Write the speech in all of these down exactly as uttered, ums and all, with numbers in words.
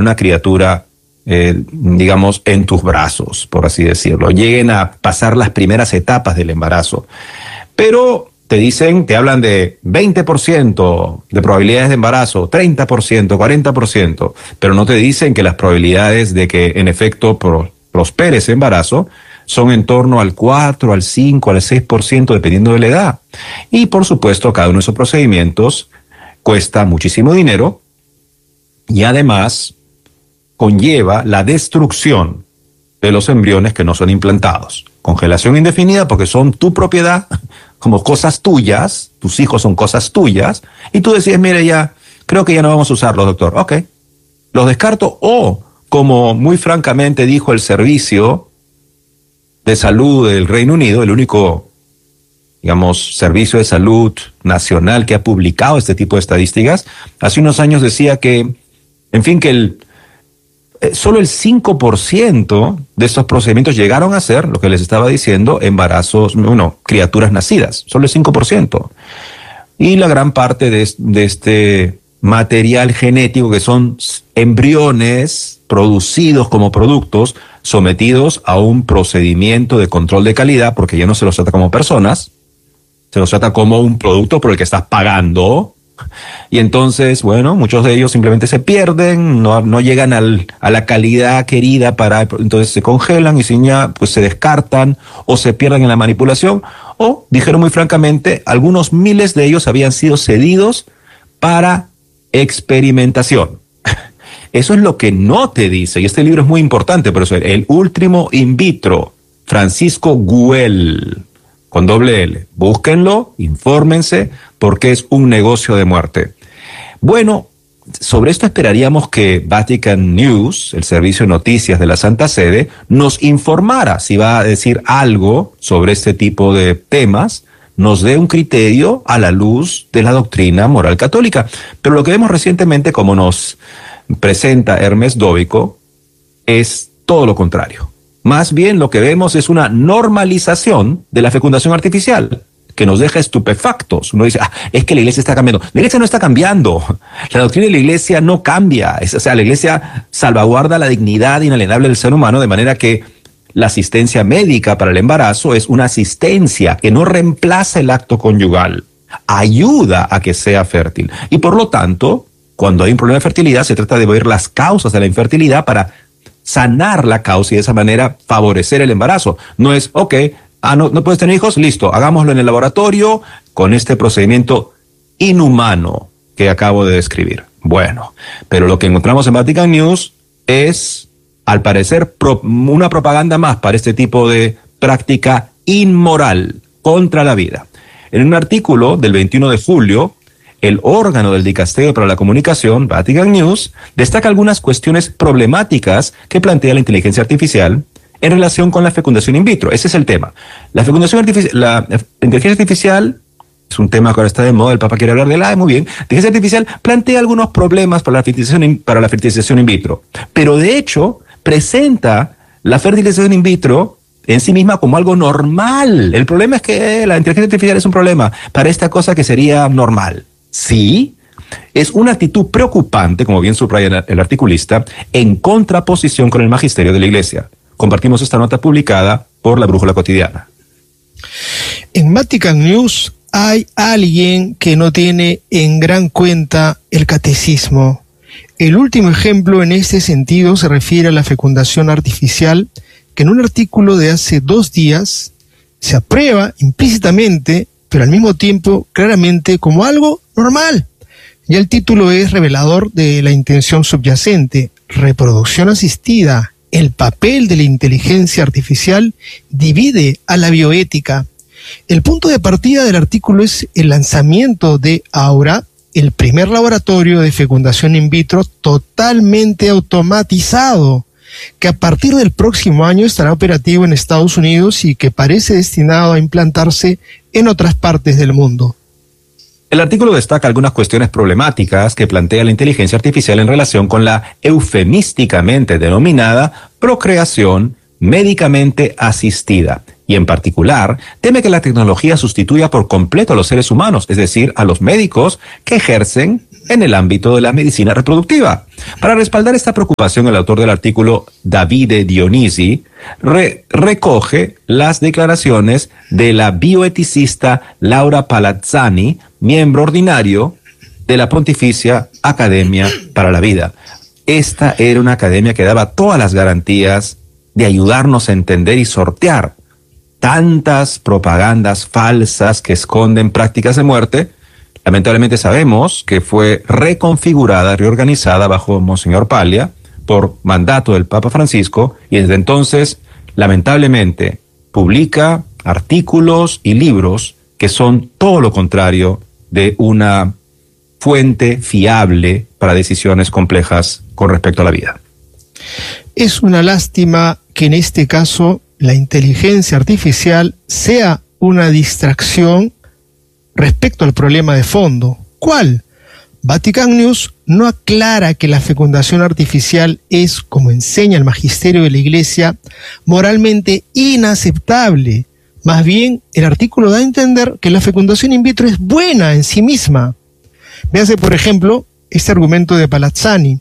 una criatura, eh, digamos, en tus brazos, por así decirlo, lleguen a pasar las primeras etapas del embarazo. Pero te dicen, te hablan de veinte por ciento de probabilidades de embarazo, treinta por ciento, cuarenta por ciento, pero no te dicen que las probabilidades de que en efecto pro, prospere ese embarazo son en torno al cuatro, al cinco, al seis por ciento, dependiendo de la edad. Y por supuesto, cada uno de esos procedimientos cuesta muchísimo dinero y además conlleva la destrucción de los embriones que no son implantados. Congelación indefinida porque son tu propiedad, como cosas tuyas, tus hijos son cosas tuyas, y tú decides, mire, ya, creo que ya no vamos a usarlos, doctor. Ok, los descarto, o, como muy francamente dijo el Servicio de Salud del Reino Unido, el único, digamos, servicio de salud nacional que ha publicado este tipo de estadísticas, hace unos años decía que, en fin, que el solo el cinco por ciento de estos procedimientos llegaron a ser, lo que les estaba diciendo, embarazos, bueno, criaturas nacidas, solo el cinco por ciento. Y la gran parte de, de este material genético, que son embriones producidos como productos, sometidos a un procedimiento de control de calidad, porque ya no se los trata como personas, se los trata como un producto por el que estás pagando. Y entonces, bueno, muchos de ellos simplemente se pierden, no, no llegan al, a la calidad querida para, entonces se congelan y si ya, pues se descartan o se pierden en la manipulación, o, dijeron muy francamente, algunos miles de ellos habían sido cedidos para experimentación. Eso es lo que no te dice, y este libro es muy importante, por eso, El último in vitro, Francisco Güell, con doble L. Búsquenlo, infórmense, porque es un negocio de muerte. Bueno, sobre esto esperaríamos que Vatican News, el servicio de noticias de la Santa Sede, nos informara si va a decir algo sobre este tipo de temas, nos dé un criterio a la luz de la doctrina moral católica. Pero lo que vemos recientemente, como nos presenta Hermes Dóvico, es todo lo contrario. Más bien lo que vemos es una normalización de la fecundación artificial, que nos deja estupefactos. Uno dice, ah, es que la iglesia está cambiando. La iglesia no está cambiando. La doctrina de la iglesia no cambia. Es, o sea, la iglesia salvaguarda la dignidad inalienable del ser humano, de manera que la asistencia médica para el embarazo es una asistencia que no reemplaza el acto conyugal, ayuda a que sea fértil. Y por lo tanto, cuando hay un problema de fertilidad, se trata de ver las causas de la infertilidad para sanar la causa y de esa manera favorecer el embarazo. No es, ok, ah, no, no puedes tener hijos, listo, hagámoslo en el laboratorio con este procedimiento inhumano que acabo de describir. Bueno, pero lo que encontramos en Vatican News es, al parecer, pro, una propaganda más para este tipo de práctica inmoral contra la vida. En un artículo del veintiuno de julio, el órgano del Dicasterio para la Comunicación, Vatican News, destaca algunas cuestiones problemáticas que plantea la inteligencia artificial en relación con la fecundación in vitro. Ese es el tema. La fecundación artificial, la inteligencia artificial es un tema que ahora está de moda, el Papa quiere hablar de la, muy bien. La inteligencia artificial plantea algunos problemas para la fertilización in, para la fertilización in vitro, pero de hecho presenta la fertilización in vitro en sí misma como algo normal. El problema es que la inteligencia artificial es un problema para esta cosa que sería normal. Sí, es una actitud preocupante, como bien subraya el articulista, en contraposición con el magisterio de la Iglesia. Compartimos esta nota publicada por La Brújula Cotidiana. En Vatican News hay alguien que no tiene en gran cuenta el catecismo. El último ejemplo en este sentido se refiere a la fecundación artificial, que en un artículo de hace dos días se aprueba implícitamente, pero al mismo tiempo claramente como algo normal. Ya el título es revelador de la intención subyacente: reproducción asistida, el papel de la inteligencia artificial divide a la bioética. El punto de partida del artículo es el lanzamiento de Aura, el primer laboratorio de fecundación in vitro totalmente automatizado, que a partir del próximo año estará operativo en Estados Unidos y que parece destinado a implantarse en otras partes del mundo. El artículo destaca algunas cuestiones problemáticas que plantea la inteligencia artificial en relación con la eufemísticamente denominada procreación médicamente asistida, y en particular teme que la tecnología sustituya por completo a los seres humanos, es decir, a los médicos que ejercen en el ámbito de la medicina reproductiva. Para respaldar esta preocupación, el autor del artículo, Davide Dionisi, re recoge las declaraciones de la bioeticista Laura Palazzani, miembro ordinario de la Pontificia Academia para la Vida. Esta era una academia que daba todas las garantías de ayudarnos a entender y sortear tantas propagandas falsas que esconden prácticas de muerte. Lamentablemente sabemos que fue reconfigurada, reorganizada bajo Monseñor Paglia por mandato del Papa Francisco, y desde entonces, lamentablemente, publica artículos y libros que son todo lo contrario de una fuente fiable para decisiones complejas con respecto a la vida. Es una lástima que en este caso la inteligencia artificial sea una distracción respecto al problema de fondo. ¿Cuál? Vatican News no aclara que la fecundación artificial es, como enseña el magisterio de la Iglesia, moralmente inaceptable. Más bien, el artículo da a entender que la fecundación in vitro es buena en sí misma. Véase, por ejemplo, este argumento de Palazzani.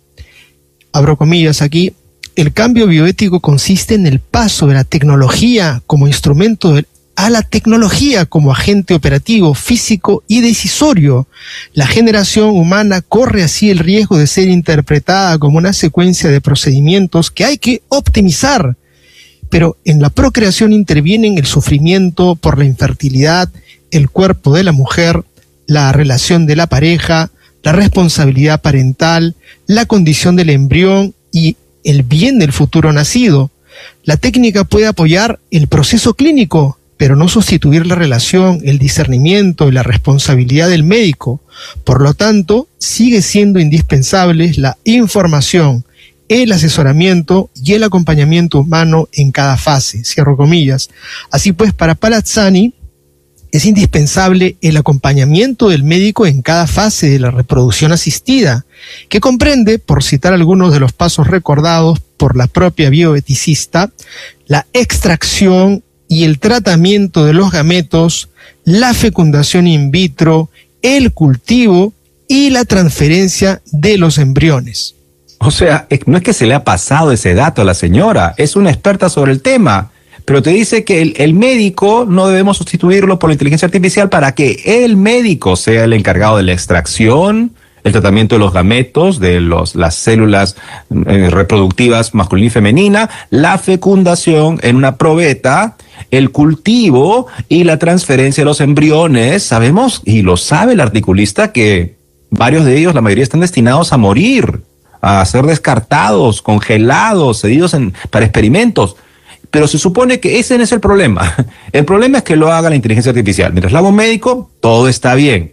Abro comillas aquí. El cambio bioético consiste en el paso de la tecnología como instrumento de, a la tecnología como agente operativo, físico y decisorio. La generación humana corre así el riesgo de ser interpretada como una secuencia de procedimientos que hay que optimizar. Pero en la procreación intervienen el sufrimiento por la infertilidad, el cuerpo de la mujer, la relación de la pareja, la responsabilidad parental, la condición del embrión y el bien del futuro nacido. La técnica puede apoyar el proceso clínico, pero no sustituir la relación, el discernimiento y la responsabilidad del médico. Por lo tanto, sigue siendo indispensable la información, el asesoramiento y el acompañamiento humano en cada fase. Cierro comillas. Así pues, para Palazzani, es indispensable el acompañamiento del médico en cada fase de la reproducción asistida, que comprende, por citar algunos de los pasos recordados por la propia bioeticista, la extracción y el tratamiento de los gametos, la fecundación in vitro, el cultivo y la transferencia de los embriones. O sea, no es que se le ha pasado ese dato a la señora, es una experta sobre el tema. Pero te dice que el, el médico no debemos sustituirlo por la inteligencia artificial para que el médico sea el encargado de la extracción, el tratamiento de los gametos, de los, las células eh, reproductivas masculina y femenina, la fecundación en una probeta, el cultivo y la transferencia de los embriones. Sabemos, y lo sabe el articulista, que varios de ellos, la mayoría, están destinados a morir, a ser descartados, congelados, cedidos en, para experimentos. Pero se supone que ese no es el problema. El problema es que lo haga la inteligencia artificial. Mientras lo haga un médico, todo está bien.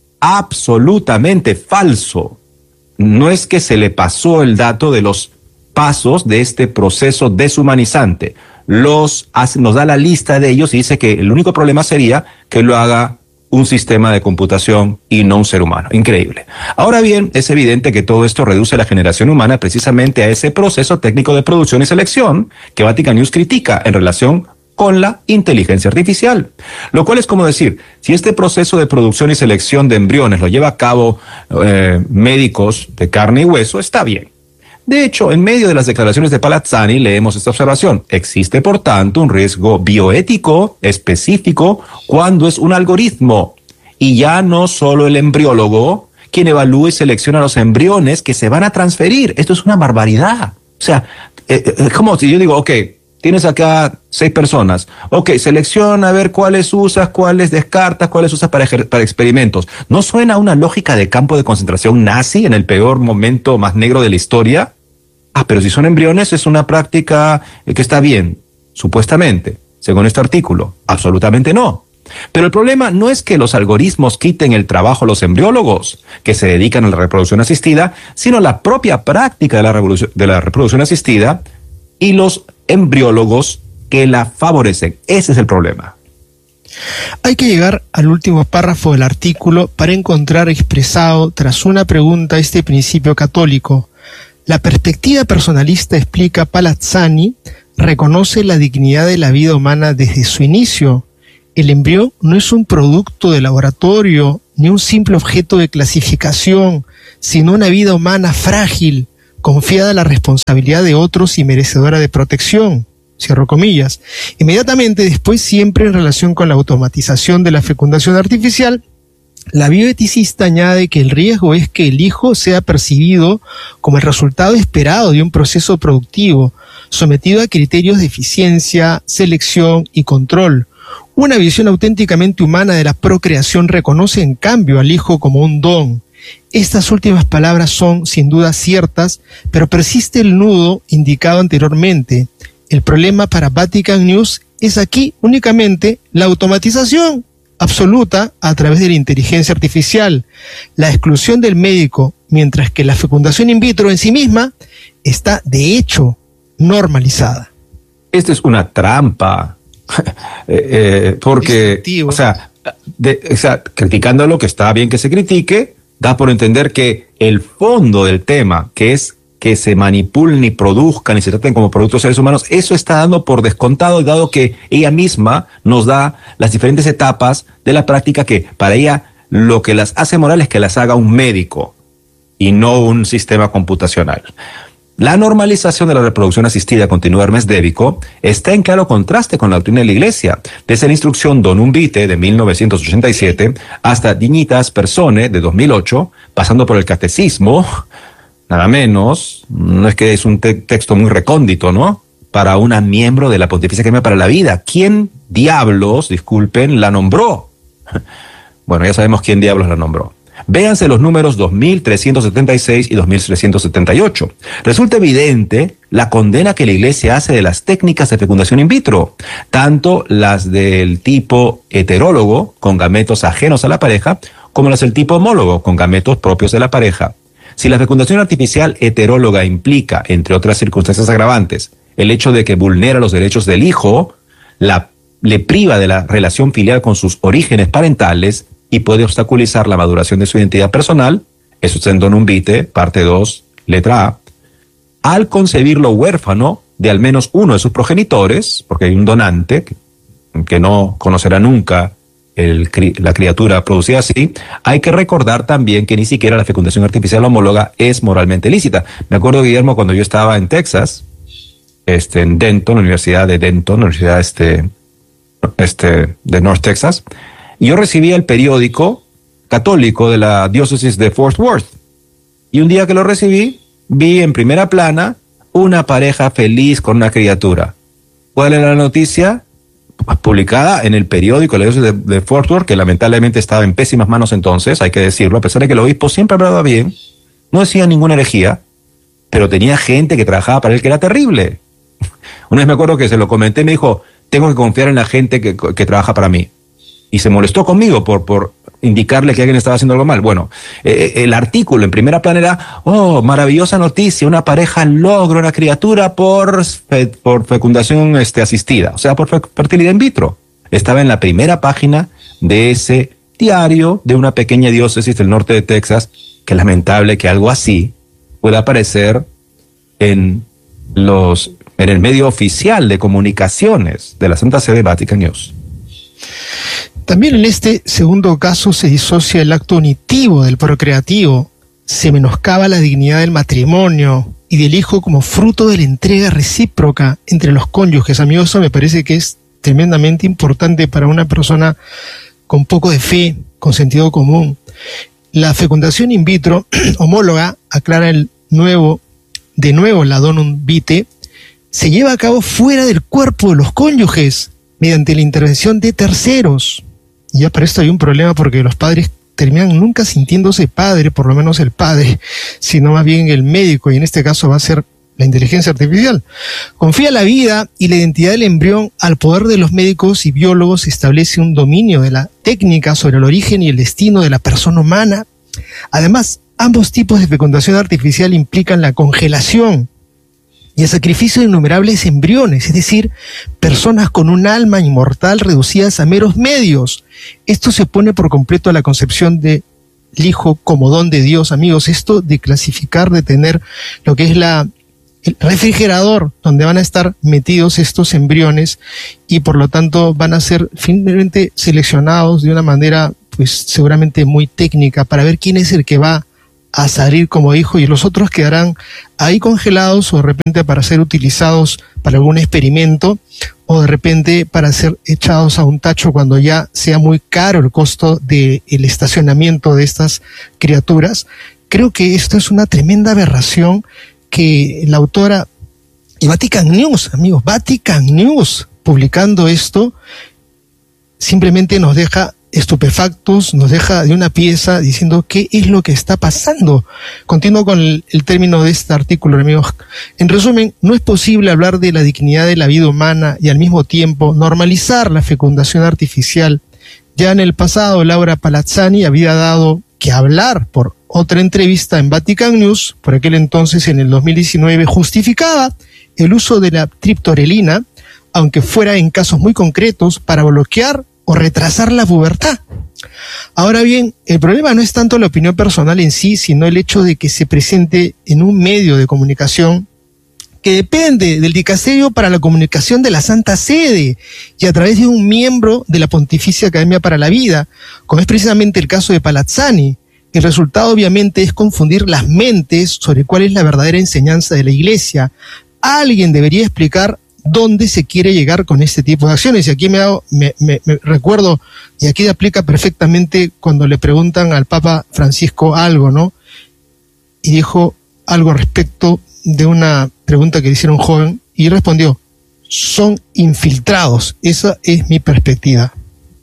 Absolutamente falso. No es que se le pasó el dato de los pasos de este proceso deshumanizante. Los hace, nos da la lista de ellos y dice que el único problema sería que lo haga un sistema de computación y no un ser humano. Increíble. Ahora bien, es evidente que todo esto reduce la generación humana precisamente a ese proceso técnico de producción y selección que Vatican News critica en relación con la inteligencia artificial. Lo cual es como decir, si este proceso de producción y selección de embriones lo lleva a cabo eh, médicos de carne y hueso, está bien. De hecho, en medio de las declaraciones de Palazzani leemos esta observación. Existe, por tanto, un riesgo bioético específico cuando es un algoritmo y ya no solo el embriólogo quien evalúa y selecciona los embriones que se van a transferir. Esto es una barbaridad. O sea, es eh, eh, como si yo digo, ok, tienes acá seis personas. Ok, selecciona a ver cuáles usas, cuáles descartas, cuáles usas para, para experimentos. ¿No suena una lógica de campo de concentración nazi en el peor momento más negro de la historia? Ah, pero si son embriones es una práctica que está bien, supuestamente, según este artículo. Absolutamente no. Pero el problema no es que los algoritmos quiten el trabajo a los embriólogos que se dedican a la reproducción asistida, sino la propia práctica de la, de la reproducción asistida y los embriólogos que la favorecen. Ese es el problema. Hay que llegar al último párrafo del artículo para encontrar expresado tras una pregunta este principio católico. La perspectiva personalista, explica Palazzani, reconoce la dignidad de la vida humana desde su inicio. El embrión no es un producto de laboratorio ni un simple objeto de clasificación, sino una vida humana frágil, confiada a la responsabilidad de otros y merecedora de protección. Cierro comillas. Inmediatamente después, siempre en relación con la automatización de la fecundación artificial, la bioeticista añade que el riesgo es que el hijo sea percibido como el resultado esperado de un proceso productivo, sometido a criterios de eficiencia, selección y control. Una visión auténticamente humana de la procreación reconoce en cambio al hijo como un don. Estas últimas palabras son sin duda ciertas, pero persiste el nudo indicado anteriormente. El problema para Vatican News es aquí únicamente la automatización absoluta a través de la inteligencia artificial, la exclusión del médico, mientras que la fecundación in vitro en sí misma está de hecho normalizada. Esta es una trampa, eh, eh, porque, o sea, de, o sea, criticando lo que está bien que se critique, da por entender que el fondo del tema, que es que se manipulen y produzcan y se traten como productos seres humanos, eso está dando por descontado, dado que ella misma nos da las diferentes etapas de la práctica, que para ella lo que las hace morales es que las haga un médico y no un sistema computacional. La normalización de la reproducción asistida, continúa Hermes Débico, está en claro contraste con la doctrina de la Iglesia. Desde la instrucción Donum Vitae de mil novecientos ochenta y siete hasta Dignitas Personae de dos mil ocho, pasando por el Catecismo, nada menos, no es que es un te texto muy recóndito, ¿no? Para una miembro de la Pontificia Academia para la Vida. ¿Quién diablos, disculpen, la nombró? Bueno, ya sabemos quién diablos la nombró. Véanse los números dos mil trescientos setenta y seis y dos mil trescientos setenta y ocho. Resulta evidente la condena que la Iglesia hace de las técnicas de fecundación in vitro, tanto las del tipo heterólogo, con gametos ajenos a la pareja, como las del tipo homólogo, con gametos propios de la pareja. Si la fecundación artificial heteróloga implica, entre otras circunstancias agravantes, el hecho de que vulnera los derechos del hijo, la, le priva de la relación filial con sus orígenes parentales y puede obstaculizar la maduración de su identidad personal, eso está en Donum Vitae, parte dos, letra A, al concebirlo huérfano de al menos uno de sus progenitores, porque hay un donante que, que no conocerá nunca El, la criatura producida así, hay que recordar también que ni siquiera la fecundación artificial homóloga es moralmente lícita. Me acuerdo, Guillermo, cuando yo estaba en Texas, este, en Denton, la Universidad de Denton, la Universidad este, este, de North Texas, y yo recibía el periódico católico de la diócesis de Fort Worth. Y un día que lo recibí, vi en primera plana una pareja feliz con una criatura. ¿Cuál era la noticia? Publicada en el periódico de, de Fort Worth, que lamentablemente estaba en pésimas manos entonces, hay que decirlo, a pesar de que el obispo siempre hablaba bien, no decía ninguna herejía, pero tenía gente que trabajaba para él que era terrible. Una vez me acuerdo que se lo comenté y me dijo, tengo que confiar en la gente que, que trabaja para mí. Y se molestó conmigo por, por indicarle que alguien estaba haciendo algo mal. Bueno, eh, el artículo en primera plana era, oh, maravillosa noticia, una pareja logra una criatura por, fe, por fecundación este, asistida, o sea, por fertilidad in vitro. Estaba en la primera página de ese diario de una pequeña diócesis del norte de Texas. Qué lamentable que algo así pueda aparecer en, los, en el medio oficial de comunicaciones de la Santa Sede Vatican News. También en este segundo caso se disocia el acto unitivo del procreativo, se menoscaba la dignidad del matrimonio y del hijo como fruto de la entrega recíproca entre los cónyuges. Amigos, eso me parece que es tremendamente importante para una persona con poco de fe, con sentido común. La fecundación in vitro homóloga, aclara el nuevo, de nuevo la Donum Vitae, se lleva a cabo fuera del cuerpo de los cónyuges, mediante la intervención de terceros. Y ya para esto hay un problema, porque los padres terminan nunca sintiéndose padre, por lo menos el padre, sino más bien el médico, y en este caso va a ser la inteligencia artificial. Confía la vida y la identidad del embrión al poder de los médicos y biólogos, establece un dominio de la técnica sobre el origen y el destino de la persona humana. Además, ambos tipos de fecundación artificial implican la congelación y el sacrificio de innumerables embriones, es decir, personas con un alma inmortal reducidas a meros medios. Esto se opone por completo a la concepción del hijo como don de Dios, amigos. Esto de clasificar, de tener lo que es la, el refrigerador donde van a estar metidos estos embriones y por lo tanto van a ser finalmente seleccionados de una manera pues seguramente muy técnica, para ver quién es el que va a salir como hijo y los otros quedarán ahí congelados o de repente para ser utilizados para algún experimento o de repente para ser echados a un tacho cuando ya sea muy caro el costo del estacionamiento de estas criaturas. Creo que esto es una tremenda aberración que la autora y Vatican News, amigos, Vatican News, publicando esto, simplemente nos deja estupefactos, nos deja de una pieza diciendo qué es lo que está pasando. Continúo con el, el término de este artículo, amigos. En resumen, no es posible hablar de la dignidad de la vida humana y al mismo tiempo normalizar la fecundación artificial. Ya en el pasado, Laura Palazzani había dado que hablar por otra entrevista en Vatican News, por aquel entonces en el dos mil diecinueve, justificaba el uso de la triptorelina, aunque fuera en casos muy concretos, para bloquear o retrasar la pubertad. Ahora bien, el problema no es tanto la opinión personal en sí, sino el hecho de que se presente en un medio de comunicación que depende del dicasterio para la comunicación de la Santa Sede y a través de un miembro de la Pontificia Academia para la Vida, como es precisamente el caso de Palazzani. El resultado obviamente es confundir las mentes sobre cuál es la verdadera enseñanza de la Iglesia. Alguien debería explicar dónde se quiere llegar con este tipo de acciones. Y aquí me, hago, me, me, me recuerdo, y aquí aplica perfectamente cuando le preguntan al Papa Francisco algo, ¿no? Y dijo algo respecto de una pregunta que le hicieron un joven, y respondió, son infiltrados. Esa es mi perspectiva.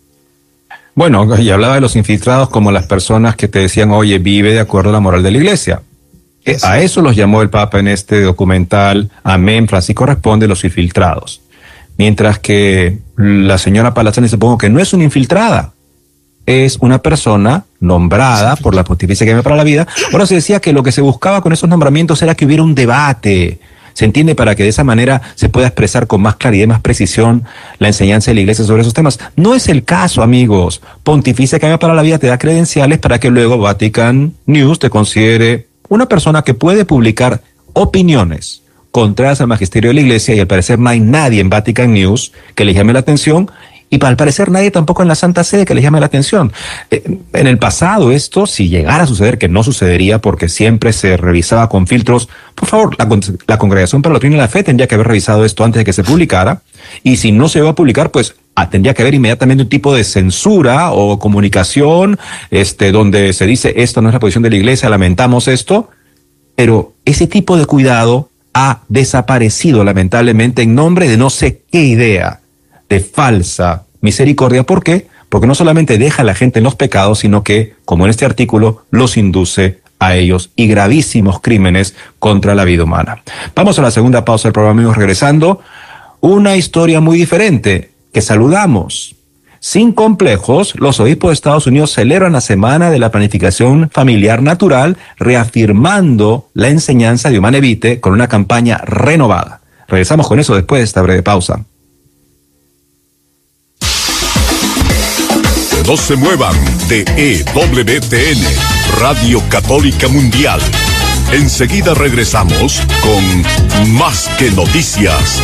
Bueno, y hablaba de los infiltrados como las personas que te decían, oye, vive de acuerdo a la moral de la Iglesia. Eh, a eso los llamó el Papa en este documental, Amén, Francisco responde, los infiltrados. Mientras que la señora Palazzani, supongo que no es una infiltrada, es una persona nombrada por la Pontificia Academia para la Vida. Ahora se decía que lo que se buscaba con esos nombramientos era que hubiera un debate, se entiende, para que de esa manera se pueda expresar con más claridad y más precisión la enseñanza de la Iglesia sobre esos temas. No es el caso, amigos. Pontificia Academia para la Vida te da credenciales para que luego Vatican News te considere una persona que puede publicar opiniones contrarias al magisterio de la Iglesia, y al parecer no hay nadie en Vatican News que le llame la atención, y al parecer nadie tampoco en la Santa Sede que le llame la atención. Eh, en el pasado esto, si llegara a suceder, que no sucedería porque siempre se revisaba con filtros, por favor, la, la Congregación para la Doctrina de la Fe tendría que haber revisado esto antes de que se publicara, y si no se va a publicar, pues ah, tendría que haber inmediatamente un tipo de censura o comunicación este, donde se dice, esto no es la posición de la Iglesia, lamentamos esto, pero ese tipo de cuidado ha desaparecido lamentablemente en nombre de no sé qué idea de falsa misericordia. ¿Por qué? Porque no solamente deja a la gente en los pecados, sino que, como en este artículo, los induce a ellos y gravísimos crímenes contra la vida humana. Vamos a la segunda pausa del programa, amigos, regresando. Una historia muy diferente que saludamos. Sin complejos, los obispos de Estados Unidos celebran la Semana de la Planificación Familiar Natural, reafirmando la enseñanza de Humanae Vitae con una campaña renovada. Regresamos con eso después de esta breve pausa. No se muevan de E W T N, Radio Católica Mundial. Enseguida regresamos con Más que Noticias.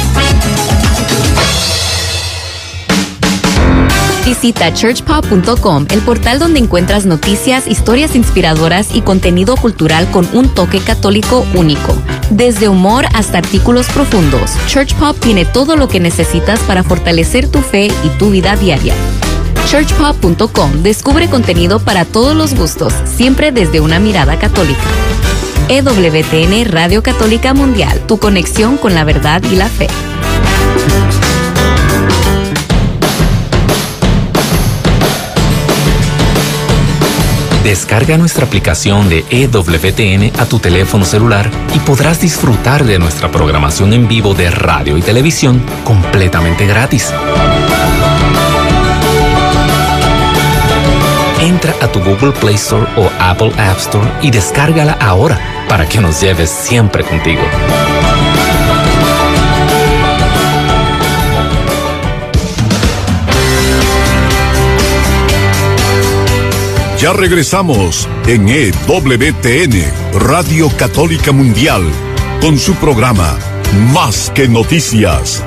Visita church pop punto com, el portal donde encuentras noticias, historias inspiradoras y contenido cultural con un toque católico único. Desde humor hasta artículos profundos, Church Pop tiene todo lo que necesitas para fortalecer tu fe y tu vida diaria. church pop punto com descubre contenido para todos los gustos, siempre desde una mirada católica. E W T N Radio Católica Mundial, tu conexión con la verdad y la fe. Descarga nuestra aplicación de E W T N a tu teléfono celular y podrás disfrutar de nuestra programación en vivo de radio y televisión completamente gratis. Entra a tu Google Play Store o Apple App Store y descárgala ahora para que nos lleves siempre contigo. Ya regresamos en E W T N, Radio Católica Mundial, con su programa Más que Noticias.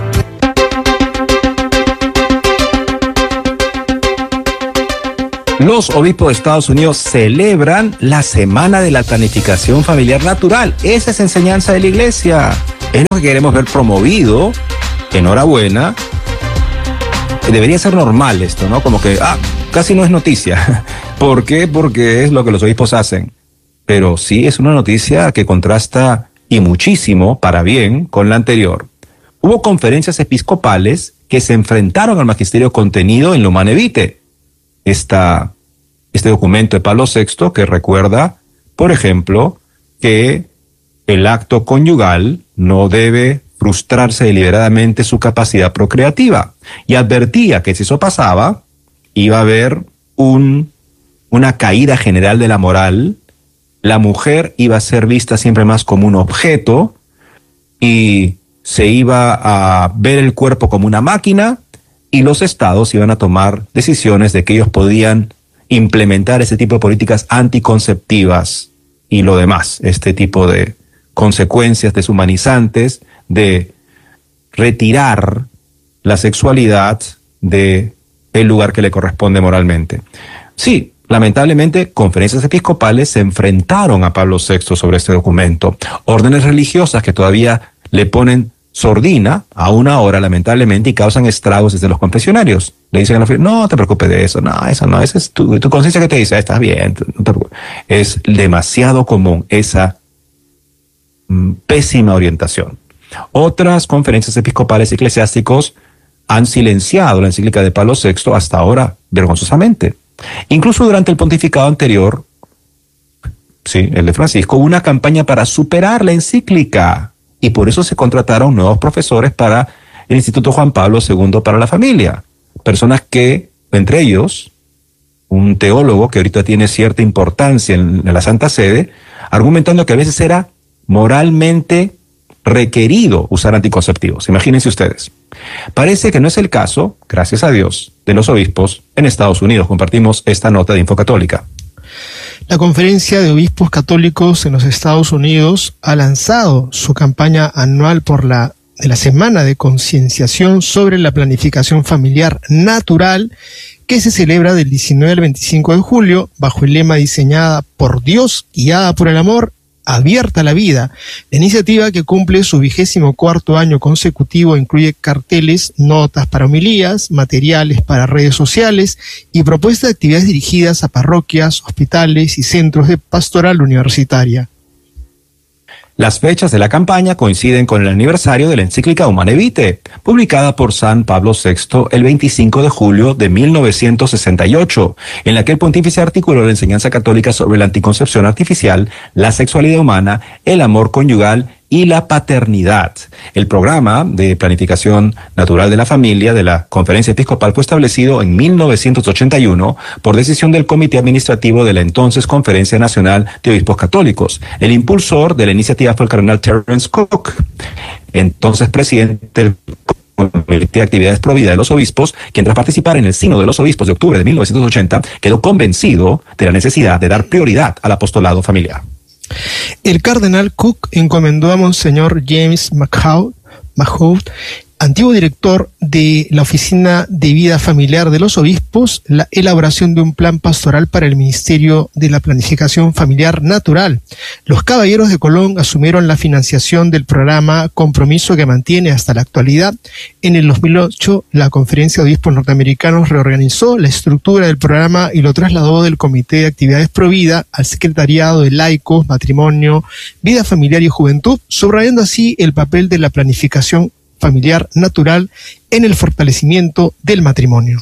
Los obispos de Estados Unidos celebran la Semana de la Planificación Familiar Natural. Esa es enseñanza de la Iglesia. Es lo que queremos ver promovido. Enhorabuena. Debería ser normal esto, ¿no? Como que, ah, casi no es noticia. ¿Por qué? Porque es lo que los obispos hacen. Pero sí es una noticia que contrasta y muchísimo, para bien, con la anterior. Hubo conferencias episcopales que se enfrentaron al magisterio contenido en Humanae Vitae. Esta, este documento de Pablo sexto que recuerda, por ejemplo, que el acto conyugal no debe frustrarse deliberadamente su capacidad procreativa, y advertía que si eso pasaba, iba a haber un, una caída general de la moral, la mujer iba a ser vista siempre más como un objeto y se iba a ver el cuerpo como una máquina, y los estados iban a tomar decisiones de que ellos podían implementar ese tipo de políticas anticonceptivas y lo demás, este tipo de consecuencias deshumanizantes de retirar la sexualidad de el lugar que le corresponde moralmente. Sí, lamentablemente, conferencias episcopales se enfrentaron a Pablo sexto sobre este documento. Órdenes religiosas que todavía le ponen sordina, aún ahora, lamentablemente, y causan estragos desde los confesionarios. Le dicen a la no te preocupes de eso, no, eso no, esa es tu, tu conciencia que te dice, estás bien, no te preocupes. Es demasiado común esa mm, pésima orientación. Otras conferencias episcopales y eclesiásticos han silenciado la encíclica de Pablo sexto hasta ahora, vergonzosamente. Incluso durante el pontificado anterior, sí, el de Francisco, hubo una campaña para superar la encíclica, y por eso se contrataron nuevos profesores para el Instituto Juan Pablo segundo para la Familia. Personas que, entre ellos, un teólogo que ahorita tiene cierta importancia en, en la Santa Sede, argumentando que a veces era moralmente requerido usar anticonceptivos. Imagínense ustedes. Parece que no es el caso, gracias a Dios, de los obispos en Estados Unidos. Compartimos esta nota de Infocatólica. La Conferencia de Obispos Católicos en los Estados Unidos ha lanzado su campaña anual por la, de la Semana de Concienciación sobre la Planificación Familiar Natural, que se celebra del diecinueve al veinticinco de julio, bajo el lema diseñada por Dios, guiada por el amor, abierta a la vida. La iniciativa, que cumple su vigésimo cuarto año consecutivo, incluye carteles, notas para homilías, materiales para redes sociales y propuestas de actividades dirigidas a parroquias, hospitales y centros de pastoral universitaria. Las fechas de la campaña coinciden con el aniversario de la encíclica Humanae Vitae, publicada por San Pablo sexto el veinticinco de julio de mil novecientos sesenta y ocho, en la que el pontífice articuló la enseñanza católica sobre la anticoncepción artificial, la sexualidad humana, el amor conyugal y la paternidad. El programa de planificación natural de la familia de la Conferencia Episcopal fue establecido en mil novecientos ochenta y uno por decisión del Comité Administrativo de la entonces Conferencia Nacional de Obispos Católicos. El impulsor de la iniciativa fue el cardenal Terence Cook, entonces presidente del Comité de Actividades Pro Vida de los Obispos, quien tras participar en el Sínodo de los Obispos de octubre de mil novecientos ochenta quedó convencido de la necesidad de dar prioridad al apostolado familiar. El cardenal Cook encomendó a Monseñor James McHugh, McHugh, antiguo director de la Oficina de Vida Familiar de los Obispos, la elaboración de un plan pastoral para el Ministerio de la Planificación Familiar Natural. Los Caballeros de Colón asumieron la financiación del programa, compromiso que mantiene hasta la actualidad. En el dos mil ocho, la Conferencia de Obispos Norteamericanos reorganizó la estructura del programa y lo trasladó del Comité de Actividades Pro Vida al Secretariado de Laicos, Matrimonio, Vida Familiar y Juventud, subrayando así el papel de la planificación familiar natural en el fortalecimiento del matrimonio.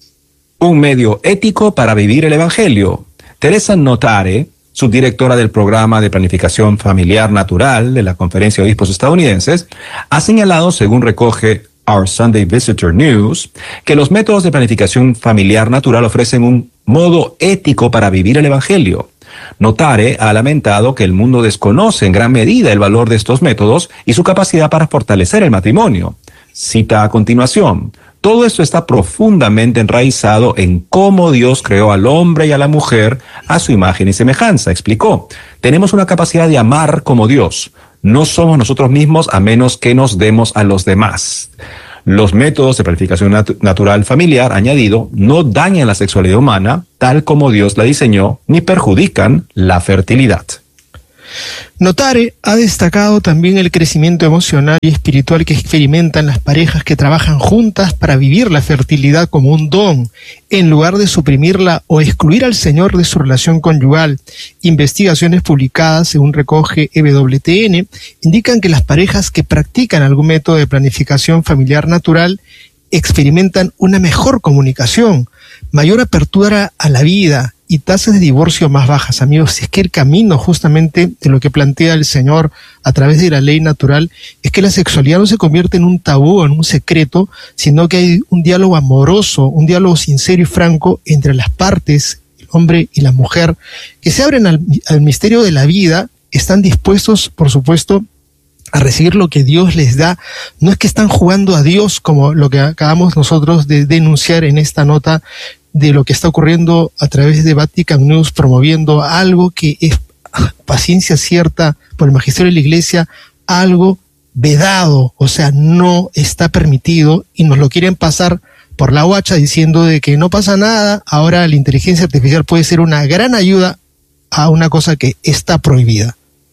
Un medio ético para vivir el Evangelio. Teresa Notare, subdirectora del programa de planificación familiar natural de la Conferencia de Obispos Estadounidenses, ha señalado, según recoge Our Sunday Visitor News, que los métodos de planificación familiar natural ofrecen un modo ético para vivir el Evangelio. Notare ha lamentado que el mundo desconoce en gran medida el valor de estos métodos y su capacidad para fortalecer el matrimonio. Cita a continuación: todo esto está profundamente enraizado en cómo Dios creó al hombre y a la mujer a su imagen y semejanza, explicó. Tenemos una capacidad de amar como Dios. No somos nosotros mismos a menos que nos demos a los demás. Los métodos de planificación nat- natural familiar, añadido, no dañan la sexualidad humana tal como Dios la diseñó, ni perjudican la fertilidad. Notare ha destacado también el crecimiento emocional y espiritual que experimentan las parejas que trabajan juntas para vivir la fertilidad como un don, en lugar de suprimirla o excluir al Señor de su relación conyugal. Investigaciones publicadas, según recoge E W T N, indican que las parejas que practican algún método de planificación familiar natural experimentan una mejor comunicación, mayor apertura a la vida y tasas de divorcio más bajas. Amigos, si es que el camino justamente de lo que plantea el Señor a través de la ley natural es que la sexualidad no se convierte en un tabú, en un secreto, sino que hay un diálogo amoroso, un diálogo sincero y franco entre las partes, el hombre y la mujer, que se abren al, al misterio de la vida, están dispuestos, por supuesto, a recibir lo que Dios les da. No es que están jugando a Dios como lo que acabamos nosotros de denunciar en esta nota de lo que está ocurriendo a través de Vatican News, promoviendo algo que es paciencia cierta por el magisterio de la Iglesia, algo vedado, o sea, no está permitido y nos lo quieren pasar por la guacha diciendo de que no pasa nada. Ahora la inteligencia artificial puede ser una gran ayuda a una cosa que está prohibida.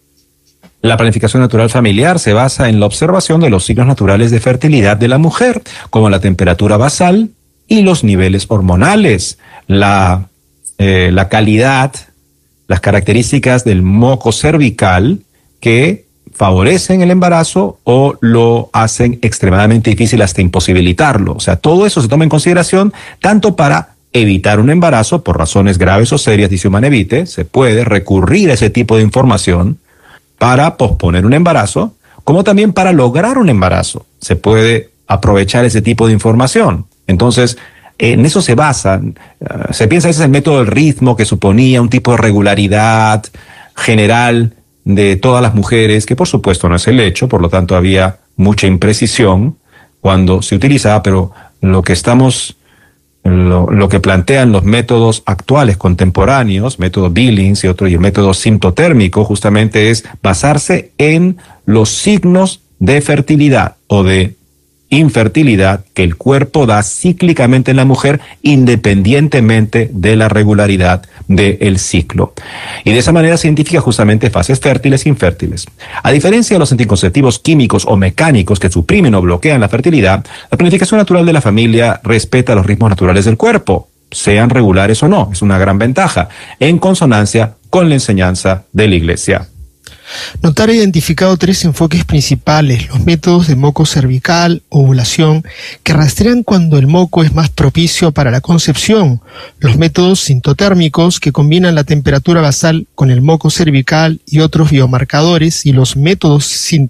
La planificación natural familiar se basa en la observación de los signos naturales de fertilidad de la mujer, como la temperatura basal y los niveles hormonales, la, eh, la calidad, las características del moco cervical que favorecen el embarazo o lo hacen extremadamente difícil hasta imposibilitarlo. O sea, todo eso se toma en consideración tanto para evitar un embarazo por razones graves o serias, dice Humanevite, se puede recurrir a ese tipo de información para posponer un embarazo, como también para lograr un embarazo. Se puede aprovechar ese tipo de información. Entonces, en eso se basa. Uh, se piensa que ese es el método del ritmo que suponía un tipo de regularidad general de todas las mujeres, que por supuesto no es el hecho, por lo tanto había mucha imprecisión cuando se utilizaba, pero lo que estamos... Lo, lo que plantean los métodos actuales contemporáneos, método Billings y otro, y el método sintotérmico, justamente es basarse en los signos de fertilidad o de infertilidad que el cuerpo da cíclicamente en la mujer, independientemente de la regularidad del ciclo. Y de esa manera se identifica justamente fases fértiles e infértiles. A diferencia de los anticonceptivos químicos o mecánicos que suprimen o bloquean la fertilidad, la planificación natural de la familia respeta los ritmos naturales del cuerpo, sean regulares o no. Es una gran ventaja, en consonancia con la enseñanza de la Iglesia. Notare ha identificado tres enfoques principales: los métodos de moco cervical, ovulación, que rastrean cuando el moco es más propicio para la concepción; los métodos sintotérmicos, que combinan la temperatura basal con el moco cervical y otros biomarcadores; y los métodos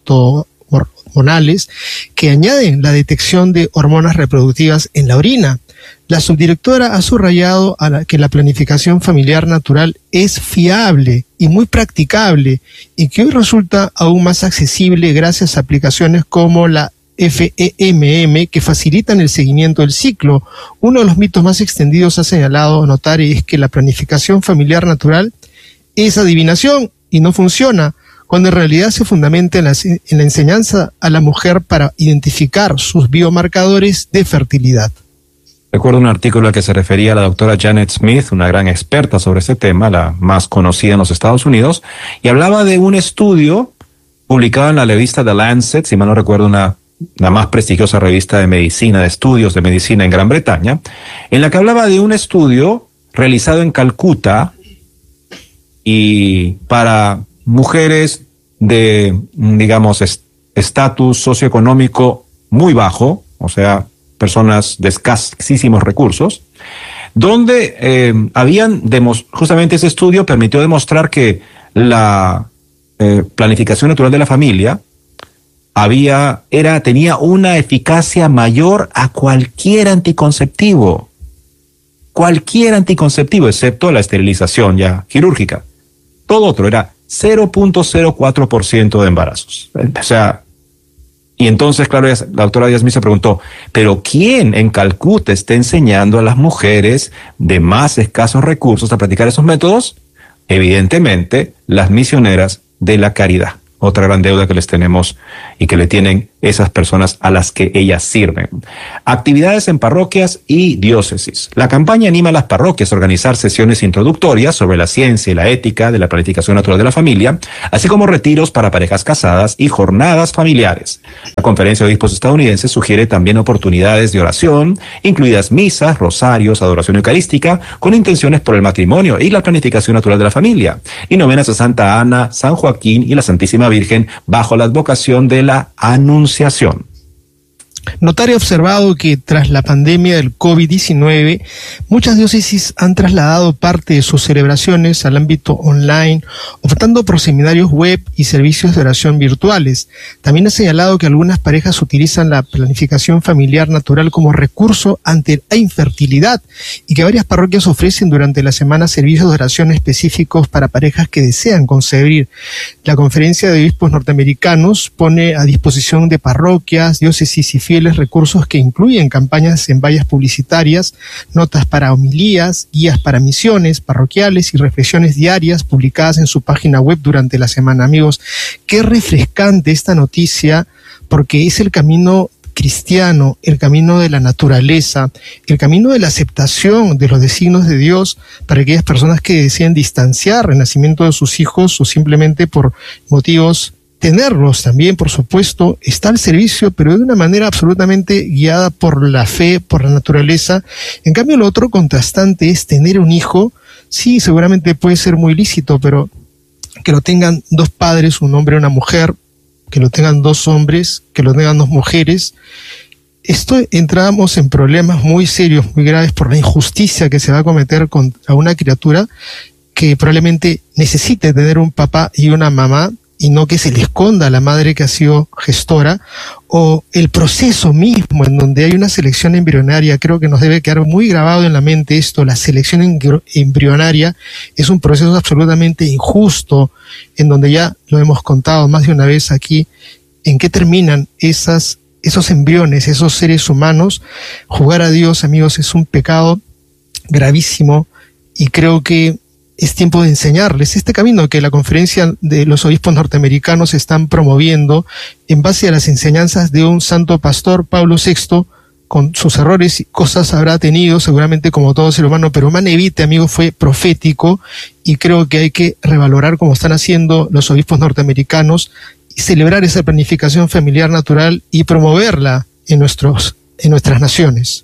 sintohormonales, que añaden la detección de hormonas reproductivas en la orina. La subdirectora ha subrayado a la, que la planificación familiar natural es fiable y muy practicable, y que hoy resulta aún más accesible gracias a aplicaciones como la F E M M, que facilitan el seguimiento del ciclo. Uno de los mitos más extendidos, ha señalado Notare, es que la planificación familiar natural es adivinación y no funciona, cuando en realidad se fundamenta en la, en la enseñanza a la mujer para identificar sus biomarcadores de fertilidad. Recuerdo un artículo al que se refería la doctora Janet Smith, una gran experta sobre este tema, la más conocida en los Estados Unidos, y hablaba de un estudio publicado en la revista The Lancet, si mal no recuerdo, una, la más prestigiosa revista de medicina, de estudios de medicina en Gran Bretaña, en la que hablaba de un estudio realizado en Calcuta y para mujeres de, digamos, estatus socioeconómico muy bajo, o sea, personas de escasísimos recursos, donde eh, habían, demos, justamente ese estudio permitió demostrar que la eh, planificación natural de la familia había, era, tenía una eficacia mayor a cualquier anticonceptivo, cualquier anticonceptivo, excepto la esterilización ya quirúrgica. Todo otro era cero punto cero cuatro por ciento de embarazos. O sea, y entonces, claro, la doctora Díaz Smith se preguntó, ¿pero quién en Calcuta está enseñando a las mujeres de más escasos recursos a practicar esos métodos? Evidentemente, las misioneras de la caridad. Otra gran deuda que les tenemos y que le tienen esas personas a las que ellas sirven. Actividades en parroquias y diócesis. La campaña anima a las parroquias a organizar sesiones introductorias sobre la ciencia y la ética de la planificación natural de la familia, así como retiros para parejas casadas y jornadas familiares. La Conferencia de Obispos estadounidense sugiere también oportunidades de oración, incluidas misas, rosarios, adoración eucarística, con intenciones por el matrimonio y la planificación natural de la familia, y novenas a Santa Ana, San Joaquín y la Santísima Virgen bajo la advocación de la Anunciación. Notar y observado que tras la pandemia del COVID diecinueve, muchas diócesis han trasladado parte de sus celebraciones al ámbito online, optando por seminarios web y servicios de oración virtuales. También ha señalado que algunas parejas utilizan la planificación familiar natural como recurso ante la infertilidad y que varias parroquias ofrecen durante la semana servicios de oración específicos para parejas que desean concebir. La Conferencia de Obispos Norteamericanos pone a disposición de parroquias, diócesis y fieles recursos que incluyen campañas en vallas publicitarias, notas para homilías, guías para misiones parroquiales y reflexiones diarias publicadas en su página web durante la semana. Amigos, qué refrescante esta noticia, porque es el camino cristiano, el camino de la naturaleza, el camino de la aceptación de los designios de Dios para aquellas personas que desean distanciar el nacimiento de sus hijos o simplemente por motivos tenerlos también, por supuesto, está al servicio, pero de una manera absolutamente guiada por la fe, por la naturaleza. En cambio, lo otro contrastante es tener un hijo. Sí, seguramente puede ser muy lícito, pero que lo tengan dos padres, un hombre y una mujer, que lo tengan dos hombres, que lo tengan dos mujeres. Esto entramos en problemas muy serios, muy graves por la injusticia que se va a cometer contra una criatura que probablemente necesite tener un papá y una mamá, y no que se le esconda a la madre que ha sido gestora, o el proceso mismo en donde hay una selección embrionaria. Creo que nos debe quedar muy grabado en la mente esto. La selección embrionaria es un proceso absolutamente injusto, en donde ya lo hemos contado más de una vez aquí, en qué terminan esas, esos embriones, esos seres humanos. Jugar a Dios, amigos, es un pecado gravísimo, y creo que es tiempo de enseñarles este camino que la Conferencia de los Obispos Norteamericanos están promoviendo en base a las enseñanzas de un santo pastor, Pablo sexto, con sus errores y cosas habrá tenido, seguramente como todo ser humano, pero Manevite, amigo, fue profético, y creo que hay que revalorar como están haciendo los obispos norteamericanos y celebrar esa planificación familiar natural y promoverla en nuestros, en nuestras naciones.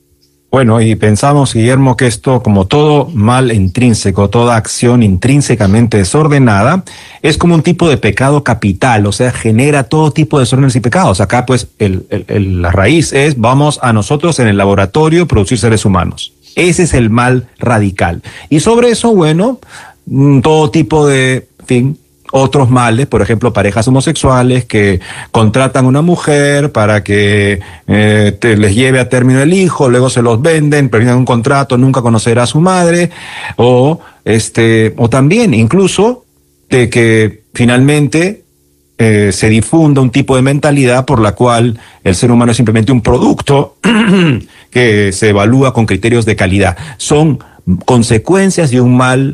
Bueno, y pensamos, Guillermo, que esto, como todo mal intrínseco, toda acción intrínsecamente desordenada, es como un tipo de pecado capital, o sea, genera todo tipo de desórdenes y pecados. Acá, pues, el, el, el, la raíz es, vamos a nosotros en el laboratorio producir seres humanos. Ese es el mal radical. Y sobre eso, bueno, todo tipo de, en fin, otros males, por ejemplo, parejas homosexuales que contratan a una mujer para que eh, te, les lleve a término el hijo, luego se los venden, terminan un contrato, nunca conocerá a su madre, o este, o también incluso de que finalmente eh, se difunda un tipo de mentalidad por la cual el ser humano es simplemente un producto que se evalúa con criterios de calidad. Son consecuencias de un mal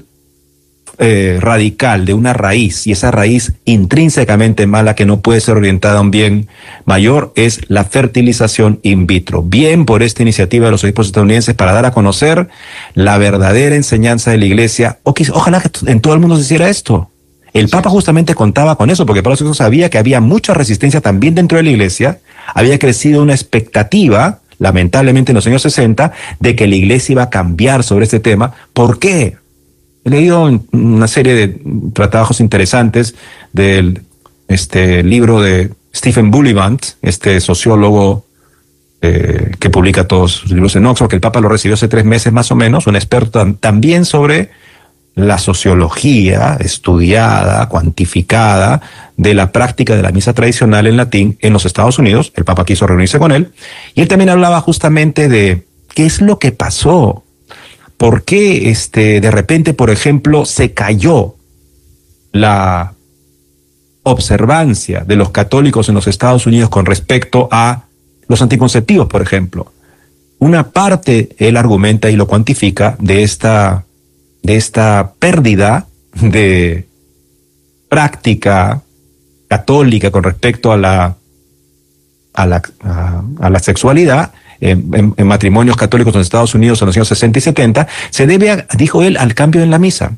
Eh, radical, de una raíz, y esa raíz intrínsecamente mala que no puede ser orientada a un bien mayor es la fertilización in vitro. Bien por esta iniciativa de los obispos estadounidenses para dar a conocer la verdadera enseñanza de la Iglesia. O que, ojalá que en todo el mundo se hiciera esto. El Papa justamente contaba con eso, porque Pablo sexto sabía que había mucha resistencia también dentro de la Iglesia. Había crecido una expectativa, lamentablemente en los años sesenta, de que la Iglesia iba a cambiar sobre este tema. ¿Por qué? He leído una serie de trabajos interesantes del este libro de Stephen Bullivant, este sociólogo eh, que publica todos sus libros en Oxford, que el Papa lo recibió hace tres meses más o menos, un experto también sobre la sociología estudiada, cuantificada, de la práctica de la misa tradicional en latín en los Estados Unidos. El Papa quiso reunirse con él, y él también hablaba justamente de qué es lo que pasó. ¿Por qué este, de repente, por ejemplo, se cayó la observancia de los católicos en los Estados Unidos con respecto a los anticonceptivos, por ejemplo? Una parte, él argumenta y lo cuantifica, de esta, de esta pérdida de práctica católica con respecto a la a la, a, a la sexualidad en, en, en matrimonios católicos en Estados Unidos en los años sesenta y setenta se debe, a, dijo él, al cambio en la misa.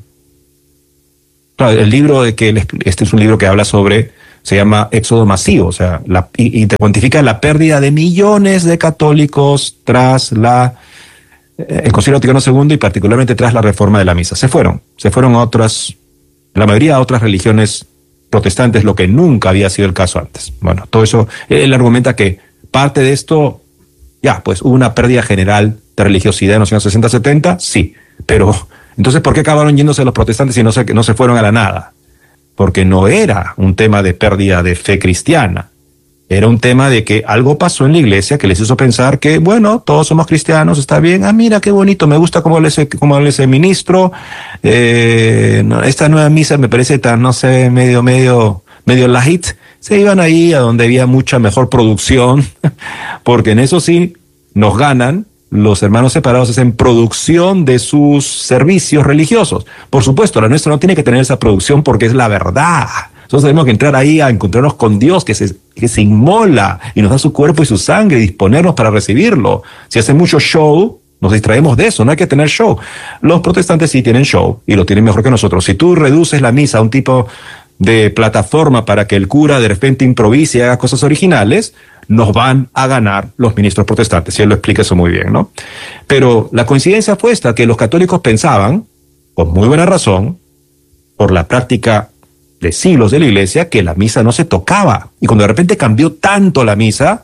Claro, el libro de que él, este es un libro que habla sobre, se llama Éxodo Masivo, o sea, la, y, y te cuantifica la pérdida de millones de católicos tras la el Concilio Vaticano segundo y particularmente tras la reforma de la misa. Se fueron, se fueron a otras, la mayoría a otras religiones protestantes, lo que nunca había sido el caso antes. Bueno, todo eso, él argumenta que parte de esto, ya, pues hubo una pérdida general de religiosidad en los años sesenta, setenta, sí, pero entonces, ¿por qué acabaron yéndose los protestantes y no se, no se fueron a la nada? Porque no era un tema de pérdida de fe cristiana. Era un tema de que algo pasó en la iglesia que les hizo pensar que, bueno, todos somos cristianos, está bien. Ah, mira, qué bonito, me gusta cómo les, cómo les ministro. Eh, no, esta nueva misa me parece tan, no sé, medio, medio, medio light. Se iban ahí a donde había mucha mejor producción, porque en eso sí nos ganan. Los hermanos separados hacen producción de sus servicios religiosos. Por supuesto, la nuestra no tiene que tener esa producción porque es la verdad. Nosotros tenemos que entrar ahí a encontrarnos con Dios que se, que se inmola y nos da su cuerpo y su sangre y disponernos para recibirlo. Si hacen mucho show, nos distraemos de eso, no hay que tener show. Los protestantes sí tienen show y lo tienen mejor que nosotros. Si tú reduces la misa a un tipo de plataforma para que el cura de repente improvise y haga cosas originales, nos van a ganar los ministros protestantes, y él lo explica eso muy bien, ¿no? Pero la coincidencia fue esta, que los católicos pensaban, con muy buena razón, por la práctica de siglos de la iglesia, que la misa no se tocaba. Y cuando de repente cambió tanto la misa,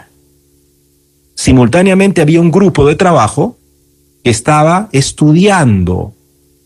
simultáneamente había un grupo de trabajo que estaba estudiando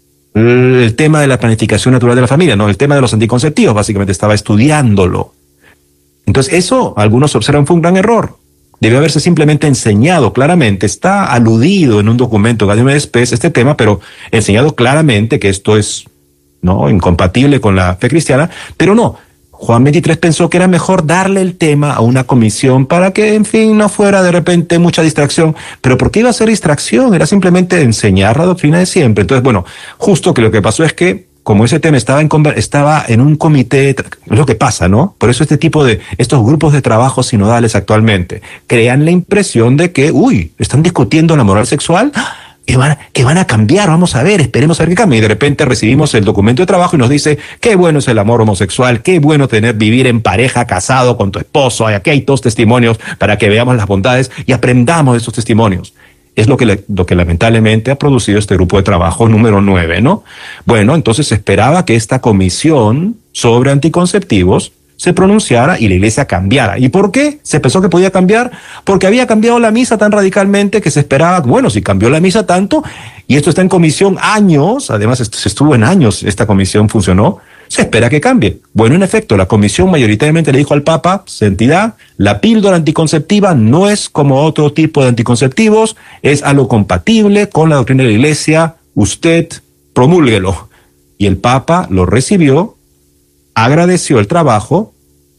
el tema de la planificación natural de la familia, no, el tema de los anticonceptivos, básicamente estaba estudiándolo. Entonces eso, algunos observan, fue un gran error. Debe haberse simplemente enseñado claramente, está aludido en un documento de Gaudium et Spes este tema, pero enseñado claramente que esto es no incompatible con la fe cristiana, pero no. Juan veintitrés pensó que era mejor darle el tema a una comisión para que, en fin, no fuera de repente mucha distracción. Pero ¿por qué iba a ser distracción? Era simplemente enseñar la doctrina de siempre. Entonces, bueno, justo que lo que pasó es que como ese tema estaba en, estaba en un comité, es lo que pasa, ¿no? Por eso este tipo de, estos grupos de trabajo sinodales actualmente crean la impresión de que, uy, están discutiendo la moral sexual, que van, que van a cambiar, vamos a ver, esperemos a ver qué cambia. Y de repente recibimos el documento de trabajo y nos dice, qué bueno es el amor homosexual, qué bueno tener, vivir en pareja, casado con tu esposo, aquí hay dos testimonios para que veamos las bondades y aprendamos de esos testimonios. Es lo que, le, lo que lamentablemente ha producido este grupo de trabajo número nueve, ¿no? Bueno, entonces se esperaba que esta comisión sobre anticonceptivos se pronunciara y la iglesia cambiara. ¿Y por qué se pensó que podía cambiar? Porque había cambiado la misa tan radicalmente que se esperaba, bueno, si cambió la misa tanto, y esto está en comisión años, además se estuvo en años, esta comisión funcionó, se espera que cambie. Bueno, en efecto, la comisión mayoritariamente le dijo al Papa, santidad, la píldora anticonceptiva no es como otro tipo de anticonceptivos, es algo compatible con la doctrina de la iglesia, usted promúlguelo. Y el Papa lo recibió, agradeció el trabajo,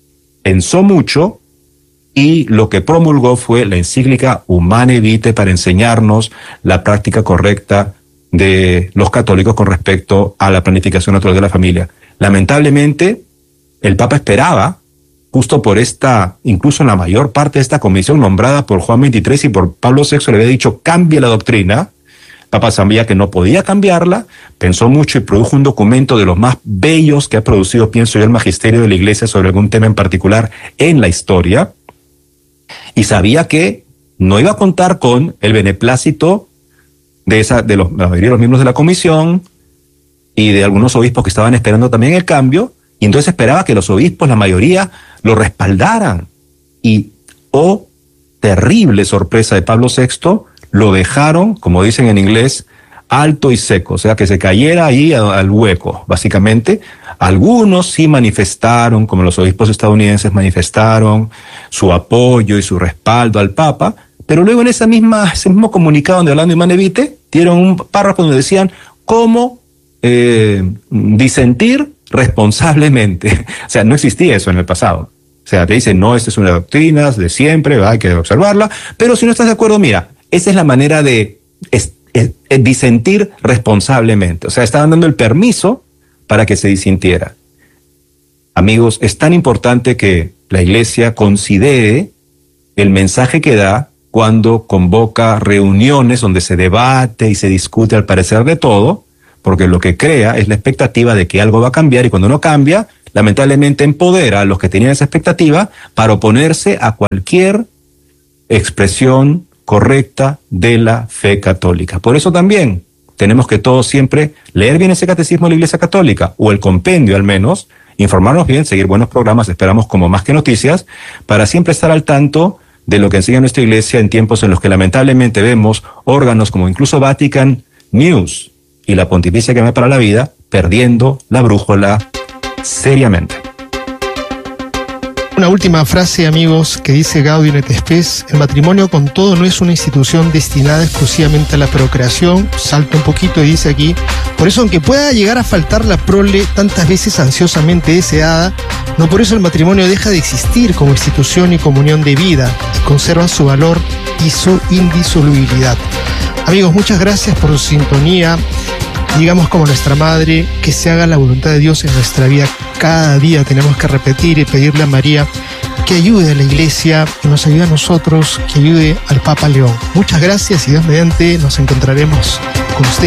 pensó mucho y lo que promulgó fue la encíclica Humanae Vitae para enseñarnos la práctica correcta de los católicos con respecto a la planificación natural de la familia. Lamentablemente, el Papa esperaba, justo por esta, incluso en la mayor parte de esta comisión nombrada por Juan veintitrés y por Pablo sexto, le había dicho, cambie la doctrina. El Papa sabía que no podía cambiarla, pensó mucho y produjo un documento de los más bellos que ha producido, pienso yo, el magisterio de la Iglesia sobre algún tema en particular en la historia, y sabía que no iba a contar con el beneplácito de, esa, de los, la mayoría de los miembros de la comisión y de algunos obispos que estaban esperando también el cambio, y entonces esperaba que los obispos, la mayoría, lo respaldaran. Y, oh, terrible sorpresa de Pablo sexto, lo dejaron, como dicen en inglés, alto y seco, o sea, que se cayera ahí al hueco, básicamente. Algunos sí manifestaron, como los obispos estadounidenses manifestaron su apoyo y su respaldo al Papa, pero luego en esa misma, ese mismo comunicado donde hablando de Humanae Vitae, dieron un párrafo donde decían cómo eh, disentir responsablemente. O sea, no existía eso en el pasado. O sea, te dicen, no, esta es una doctrina de siempre, hay que observarla, pero si no estás de acuerdo, mira, esa es la manera de es, es, es disentir responsablemente. O sea, estaban dando el permiso para que se disintiera. Amigos, es tan importante que la Iglesia considere el mensaje que da cuando convoca reuniones donde se debate y se discute al parecer de todo, porque lo que crea es la expectativa de que algo va a cambiar, y cuando no cambia, lamentablemente empodera a los que tenían esa expectativa para oponerse a cualquier expresión correcta de la fe católica. Por eso también tenemos que todos siempre leer bien ese catecismo de la Iglesia Católica, o el compendio al menos, informarnos bien, seguir buenos programas, esperamos como Más que Noticias, para siempre estar al tanto de lo que enseña nuestra Iglesia en tiempos en los que lamentablemente vemos órganos como incluso Vatican News y la Pontificia Academia para la Vida perdiendo la brújula seriamente. Una última frase, amigos, que dice Gaudium et Spes: el matrimonio con todo no es una institución destinada exclusivamente a la procreación. Salta un poquito y dice aquí: por eso, aunque pueda llegar a faltar la prole tantas veces ansiosamente deseada, no por eso el matrimonio deja de existir como institución y comunión de vida, y conserva su valor y su indisolubilidad. Amigos, muchas gracias por su sintonía. Digamos como nuestra madre, que se haga la voluntad de Dios en nuestra vida. Cada día tenemos que repetir y pedirle a María que ayude a la Iglesia, que nos ayude a nosotros, que ayude al Papa León. Muchas gracias, y Dios mediante nos encontraremos con usted